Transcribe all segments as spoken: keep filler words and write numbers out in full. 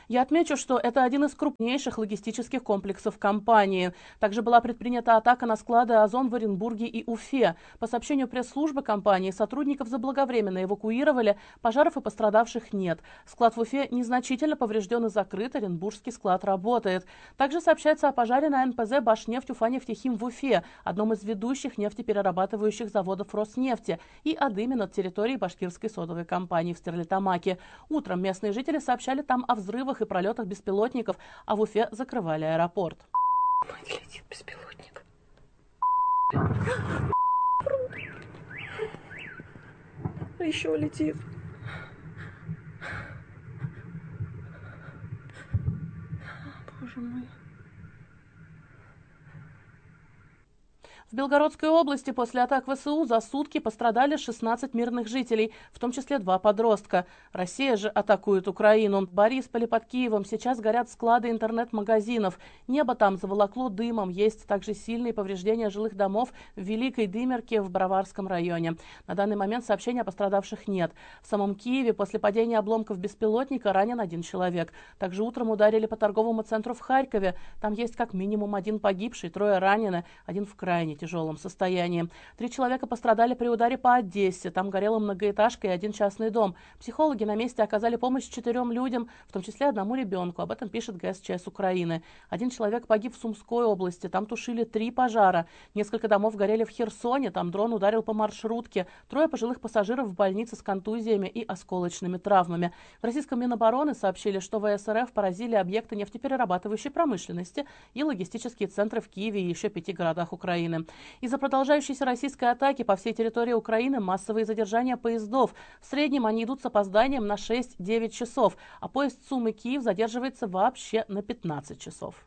Я отмечу, что это один из крупнейших логистических комплексов компании. Также была предпринята атака на склады «Озон» в Оренбурге и Уфе. По сообщению пресс-службы компании, сотрудников заблаговременно эвакуировали, пожаров и пострадавших нет. Склад в Уфе незначительно поврежден и закрыт, Оренбургский склад работает. Также сообщается о пожаре на эн пэ зэ «Башнефть Уфа-Нефтехим» в Уфе, одном из ведущих нефтеперерабатывающих заводов Роснефти, и о дыме над территорией башкирской содовой компании в Стерлитамаке. Утром местные жители сообщали там о взрывах и пролетах беспилотников, а в Уфе закрывали аэропорт. Летит беспилотник. Еще летит. Боже мой. В Белгородской области после атак вэ эс у за сутки пострадали шестнадцать мирных жителей, в том числе два подростка. Россия же атакует Украину. В Борисполе под Киевом сейчас горят склады интернет-магазинов. Небо там заволокло дымом. Есть также сильные повреждения жилых домов в Великой Дымерке в Броварском районе. На данный момент сообщений о пострадавших нет. В самом Киеве после падения обломков беспилотника ранен один человек. Также утром ударили по торговому центру в Харькове. Там есть как минимум один погибший, трое ранены, один в крайне тяжелом состоянии. Три человека пострадали при ударе по Одессе. Там горела многоэтажка и один частный дом. Психологи на месте оказали помощь четырем людям, в том числе одному ребенку. Об этом пишет гэ эс че эс Украины. Один человек погиб в Сумской области. Там тушили три пожара. Несколько домов горели в Херсоне. Там дрон ударил по маршрутке. Трое пожилых пассажиров в больнице с контузиями и осколочными травмами. В российском Минобороны сообщили, что вэ эс эр эф поразили объекты нефтеперерабатывающей промышленности и логистические центры в Киеве и еще пяти городах Украины. Из-за продолжающейся российской атаки по всей территории Украины массовые задержания поездов. В среднем они идут с опозданием на шесть-девять часов, а поезд Сумы-Киев задерживается вообще на пятнадцать часов.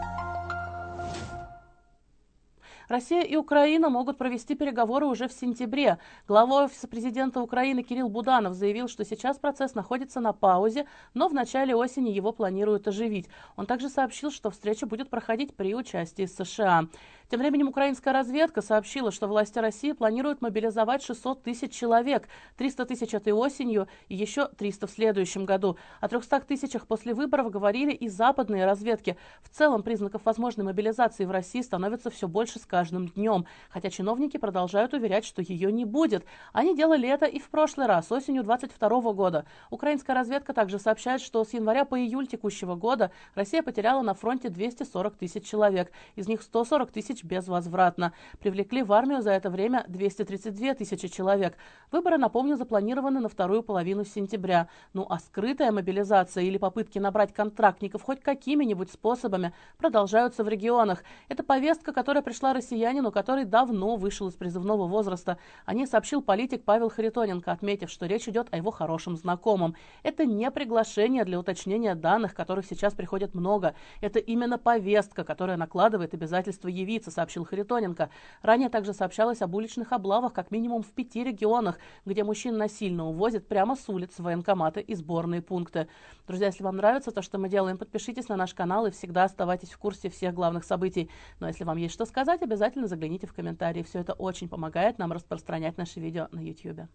Россия и Украина могут провести переговоры уже в сентябре. Глава офиса президента Украины Кирилл Буданов заявил, что сейчас процесс находится на паузе, но в начале осени его планируют оживить. Он также сообщил, что встреча будет проходить при участии эс ша а. Тем временем украинская разведка сообщила, что власти России планируют мобилизовать шестьсот тысяч человек, триста тысяч этой осенью и еще триста в следующем году. О трехстах тысячах после выборов говорили и западные разведки. В целом признаков возможной мобилизации в России становится все больше с каждым днем, хотя чиновники продолжают уверять, что ее не будет. Они делали это и в прошлый раз, осенью двадцать второго года. Украинская разведка также сообщает, что с января по июль текущего года Россия потеряла на фронте двести сорок тысяч человек, из них сто сорок тысяч безвозвратно. Привлекли в армию за это время двести тридцать две тысячи человек. Выборы, напомню, запланированы на вторую половину сентября. Ну а скрытая мобилизация или попытки набрать контрактников хоть какими-нибудь способами продолжаются в регионах. Это повестка, которая пришла россиянину, который давно вышел из призывного возраста. О ней сообщил политик Павел Харитоненко, отметив, что речь идет о его хорошем знакомом. Это не приглашение для уточнения данных, которых сейчас приходит много. Это именно повестка, которая накладывает обязательство явиться, сообщил Харитоненко. Ранее также сообщалось об уличных облавах как минимум в пяти регионах, где мужчин насильно увозят прямо с улиц в военкоматы и сборные пункты. Друзья, если вам нравится то, что мы делаем, подпишитесь на наш канал и всегда оставайтесь в курсе всех главных событий. Но если вам есть что сказать, обязательно загляните в комментарии. Все это очень помогает нам распространять наши видео на ютубе.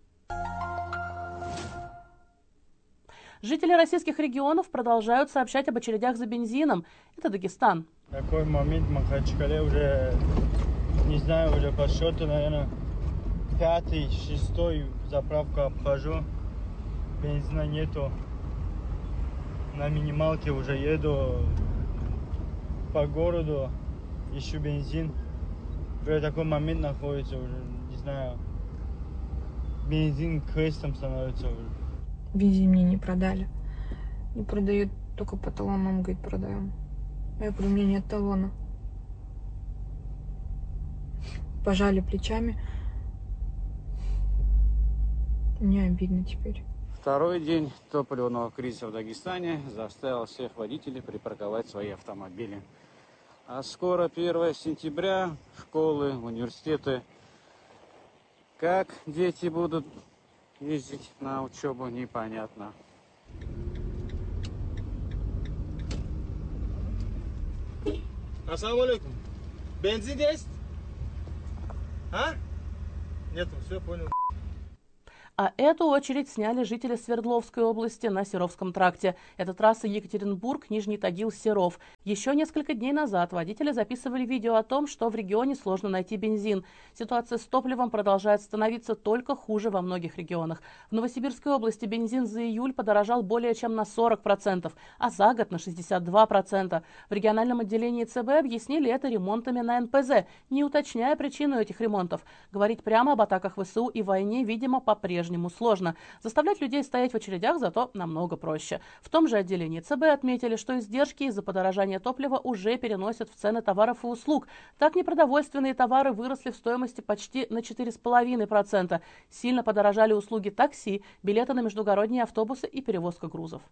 Жители российских регионов продолжают сообщать об очередях за бензином. Это Дагестан. Такой момент в Махачкале уже, не знаю, уже по счету, наверное, пятый, шестой заправку обхожу. Бензина нету. На минималке уже еду по городу, ищу бензин. Уже такой момент находится, уже, не знаю, бензин квестом становится уже. Бензин мне не продали. Не продают, только по талонам, говорит, продаем. Я говорю, у меня нет талона. Пожали плечами. Мне обидно теперь. Второй день топливного кризиса в Дагестане заставил всех водителей припарковать свои автомобили. А скоро первое сентября, школы, университеты. Как дети будут ездить на учебу, непонятно. Ассаламу алейкум. Бензин есть? А? Нету, все понял. а эту очередь сняли жители Свердловской области на Серовском тракте. Это трасса Екатеринбург-Нижний Тагил-Серов. Еще несколько дней назад водители записывали видео о том, что в регионе сложно найти бензин. Ситуация с топливом продолжает становиться только хуже во многих регионах. В Новосибирской области бензин за июль подорожал более чем на сорок процентов, а за год на шестьдесят два процента. В региональном отделении ЦБ объяснили это ремонтами на эн пэ зэ, не уточняя причину этих ремонтов. Говорить прямо об атаках вэ эс у и войне, видимо, по-прежнему сложно. Заставлять людей стоять в очередях зато намного проще. В том же отделении ЦБ отметили, что издержки из-за подорожания топлива уже переносят в цены товаров и услуг. Так непродовольственные товары выросли в стоимости почти на четыре целых пять десятых процента. Сильно подорожали услуги такси, билеты на междугородние автобусы и перевозка грузов.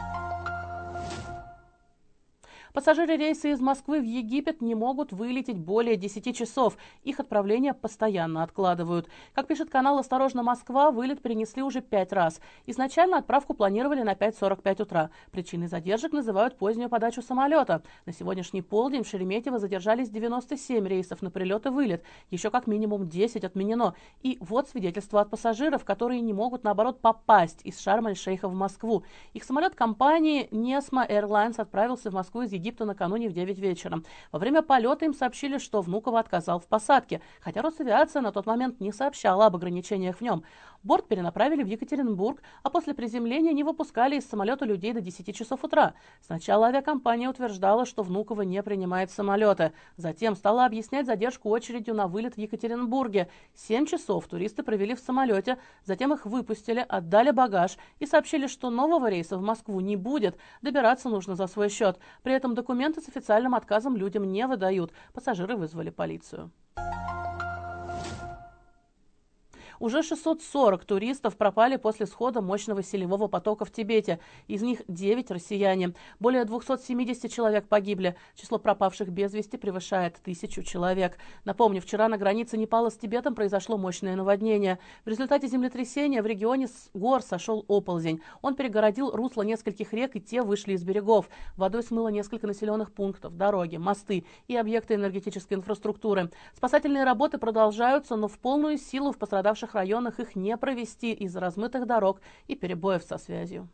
Пассажиры рейса из Москвы в Египет не могут вылететь более десяти часов. Их отправление постоянно откладывают. Как пишет канал «Осторожно, Москва», вылет перенесли уже пять раз. Изначально отправку планировали на пять сорок пять утра. Причиной задержек называют позднюю подачу самолета. На сегодняшний полдень в Шереметьево задержались девяносто семь рейсов на прилет и вылет. Еще как минимум десять отменено. И вот свидетельства от пассажиров, которые не могут, наоборот, попасть из Шарм-эль-Шейха в Москву. Их самолет компании Несма Airlines отправился в Москву из Египта накануне в девять вечера. Во время полета им сообщили, что Внуково отказал в посадке, хотя Росавиация на тот момент не сообщала об ограничениях в нем. Борт перенаправили в Екатеринбург, а после приземления не выпускали из самолета людей до десяти часов утра. Сначала авиакомпания утверждала, что Внуково не принимает самолеты. Затем стала объяснять задержку очередью на вылет в Екатеринбурге. Семь часов туристы провели в самолете, затем их выпустили, отдали багаж и сообщили, что нового рейса в Москву не будет, добираться нужно за свой счет. При этом документы с официальным отказом людям не выдают. Пассажиры вызвали полицию. Уже шестьсот сорок туристов пропали после схода мощного селевого потока в Тибете. Из них девять россияне. Более двухсот семидесяти человек погибли. Число пропавших без вести превышает тысячу человек. Напомню, вчера на границе Непала с Тибетом произошло мощное наводнение. В результате землетрясения в регионе с гор сошел оползень. Он перегородил русло нескольких рек, и те вышли из берегов. Водой смыло несколько населенных пунктов, дороги, мосты и объекты энергетической инфраструктуры. Спасательные работы продолжаются, но в полную силу в пострадавших районах их не провести из-за размытых дорог и перебоев со связью.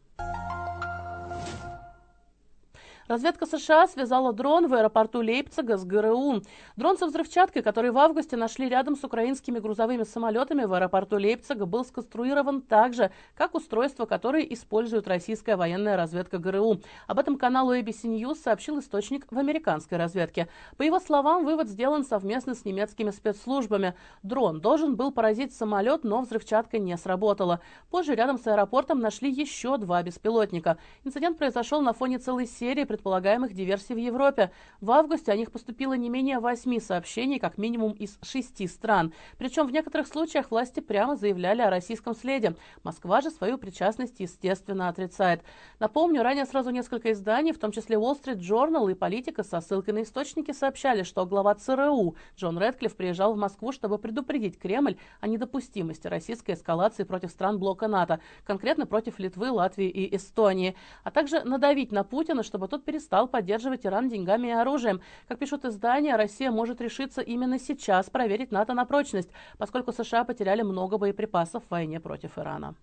Разведка США связала дрон в аэропорту Лейпцига с гэ эр у. Дрон со взрывчаткой, который в августе нашли рядом с украинскими грузовыми самолетами в аэропорту Лейпцига, был сконструирован так же, как устройство, которое использует российская военная разведка гэ эр у. Об этом каналу эй би си News сообщил источник в американской разведке. По его словам, вывод сделан совместно с немецкими спецслужбами. Дрон должен был поразить самолет, но взрывчатка не сработала. Позже рядом с аэропортом нашли еще два беспилотника. Инцидент произошел на фоне целой серии предполагаемых диверсий в Европе. В августе о них поступило не менее восьми сообщений, как минимум из шести стран. Причем в некоторых случаях власти прямо заявляли о российском следе. Москва же свою причастность, естественно, отрицает. Напомню, ранее сразу несколько изданий, в том числе Wall Street Journal и Политика, со ссылкой на источники сообщали, что глава цэ эр у Джон Рэдклифф приезжал в Москву, чтобы предупредить Кремль о недопустимости российской эскалации против стран блока НАТО, конкретно против Литвы, Латвии и Эстонии, а также надавить на Путина, чтобы тот перестал поддерживать Иран деньгами и оружием. Как пишут издания, Россия может решиться именно сейчас проверить НАТО на прочность, поскольку США потеряли много боеприпасов в войне против Ирана.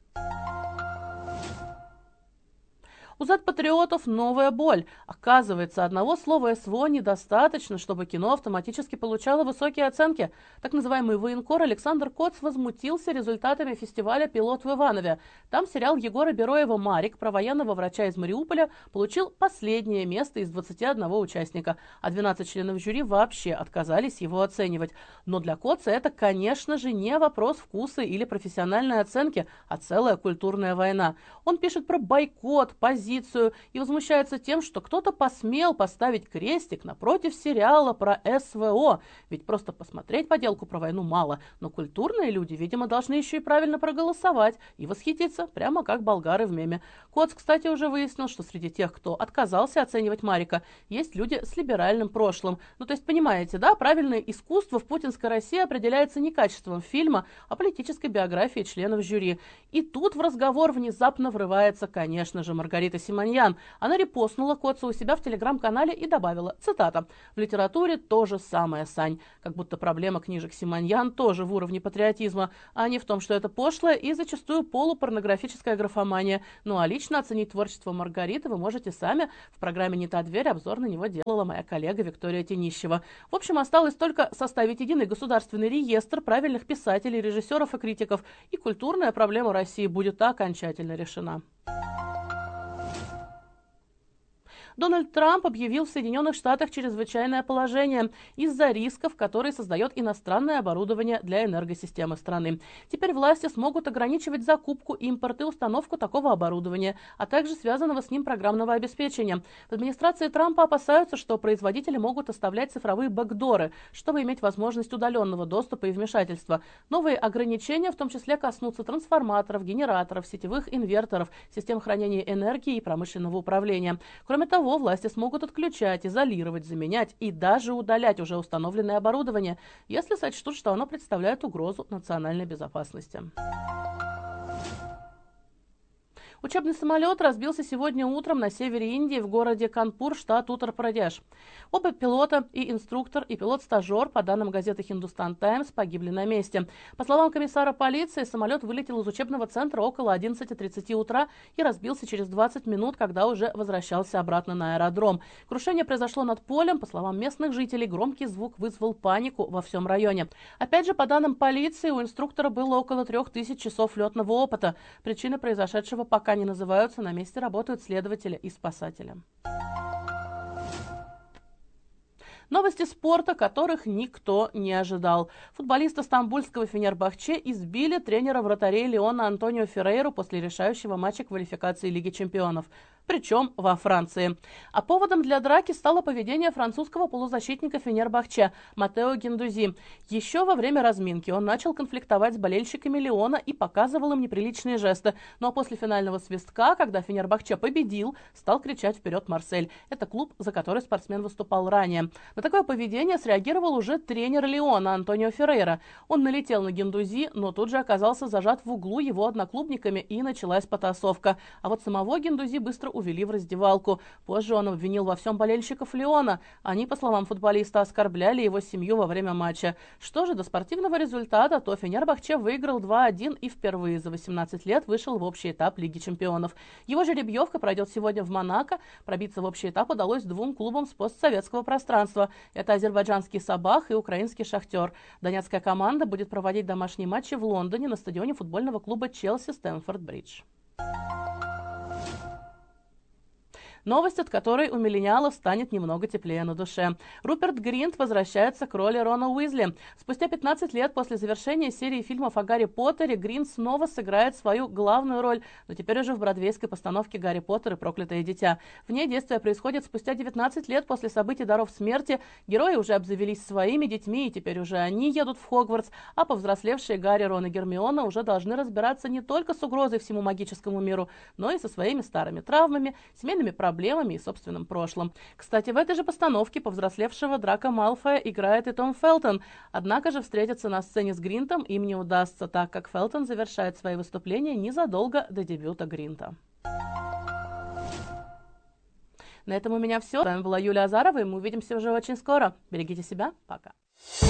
У зет-патриотов новая боль. Оказывается, одного слова эс вэ о недостаточно, чтобы кино автоматически получало высокие оценки. Так называемый военкор Александр Коц возмутился результатами фестиваля «Пилот» в Иванове. Там сериал Егора Бероева «Марик» про военного врача из Мариуполя получил последнее место из двадцати одного участника, а двенадцать членов жюри вообще отказались его оценивать. Но для Коца это, конечно же, не вопрос вкуса или профессиональной оценки, а целая культурная война. Он пишет про бойкот, позицию, и возмущается тем, что кто-то посмел поставить крестик напротив сериала про эс вэ о. Ведь просто посмотреть поделку про войну мало, но культурные люди, видимо, должны еще и правильно проголосовать и восхититься, прямо как болгары в меме. Коц, кстати, уже выяснил, что среди тех, кто отказался оценивать Марика, есть люди с либеральным прошлым. Ну, то есть, понимаете, да, правильное искусство в путинской России определяется не качеством фильма, а политической биографией членов жюри. И тут в разговор внезапно врывается, конечно же, Маргарита Симоньян. Она репостнула Коца у себя в телеграм-канале и добавила, цитата, «В литературе то же самое, Сань». Как будто проблема книжек Симоньян тоже в уровне патриотизма, а не в том, что это пошлая и зачастую полупорнографическая графомания. Ну а лично оценить творчество Маргариты вы можете сами. В программе «Не та дверь» обзор на него делала моя коллега Виктория Тенищева. В общем, осталось только составить единый государственный реестр правильных писателей, режиссеров и критиков, и культурная проблема России будет окончательно решена. Дональд Трамп объявил в Соединенных Штатах чрезвычайное положение из-за рисков, которые создает иностранное оборудование для энергосистемы страны. Теперь власти смогут ограничивать закупку, импорт и установку такого оборудования, а также связанного с ним программного обеспечения. В администрации Трампа опасаются, что производители могут оставлять цифровые бэкдоры, чтобы иметь возможность удаленного доступа и вмешательства. Новые ограничения в том числе коснутся трансформаторов, генераторов, сетевых инверторов, систем хранения энергии и промышленного управления. Кроме того, власти смогут отключать, изолировать, заменять и даже удалять уже установленное оборудование, если сочтут, что оно представляет угрозу национальной безопасности. Учебный самолет разбился сегодня утром на севере Индии в городе Канпур, штат Уттар-Прадеш. Оба пилота, и инструктор, и пилот-стажер, по данным газеты «Хиндустан Таймс», погибли на месте. По словам комиссара полиции, самолет вылетел из учебного центра около одиннадцати тридцати утра и разбился через двадцать минут, когда уже возвращался обратно на аэродром. Крушение произошло над полем. По словам местных жителей, громкий звук вызвал панику во всем районе. Опять же, по данным полиции, у инструктора было около трех тысяч часов летного опыта. Причины произошедшего пока не называются, на месте работают следователи и спасатели. Новости спорта, которых никто не ожидал. Футболисты стамбульского Фенербахче избили тренера вратарей Лиона Антонио Феррейру после решающего матча квалификации Лиги чемпионов. Причем во Франции. А поводом для драки стало поведение французского полузащитника Фенербахче Матео Гендузи. Еще во время разминки он начал конфликтовать с болельщиками Лиона и показывал им неприличные жесты. Ну а после финального свистка, когда Фенербахче победил, стал кричать «Вперед, Марсель!». Это клуб, за который спортсмен выступал ранее. На такое поведение среагировал уже тренер Лиона Антонио Феррейра. Он налетел на Гендузи, но тут же оказался зажат в углу его одноклубниками, и началась потасовка. А вот самого Гендузи быстро увели в раздевалку. Позже он обвинил во всем болельщиков Лиона. Они, по словам футболиста, оскорбляли его семью во время матча. Что же до спортивного результата, то Фенербахче выиграл два один и впервые за восемнадцать лет вышел в общий этап Лиги чемпионов. Его жеребьевка пройдет сегодня в Монако. Пробиться в общий этап удалось двум клубам с постсоветского пространства. Это азербайджанский «Сабах» и украинский «Шахтер». Донецкая команда будет проводить домашние матчи в Лондоне на стадионе футбольного клуба «Челси» Стэмфорд-Бридж. Новость, от которой у миллениалов станет немного теплее на душе. Руперт Гринт возвращается к роли Рона Уизли. Спустя пятнадцать лет после завершения серии фильмов о Гарри Поттере Гринт снова сыграет свою главную роль, но теперь уже в бродвейской постановке «Гарри Поттер и проклятое дитя». В ней действие происходит спустя девятнадцать лет после событий Даров смерти. Герои уже обзавелись своими детьми, и теперь уже они едут в Хогвартс, а повзрослевшие Гарри, Рон и Гермиона уже должны разбираться не только с угрозой всему магическому миру, но и со своими старыми травмами, семейными проблемами, проблемами и собственным прошлым. Кстати, в этой же постановке повзрослевшего Драко Малфоя играет и Том Фелтон. Однако же встретиться на сцене с Гринтом им не удастся, так как Фелтон завершает свои выступления незадолго до дебюта Гринта. На этом у меня все. С вами была Юлия Азарова, и мы увидимся уже очень скоро. Берегите себя. Пока.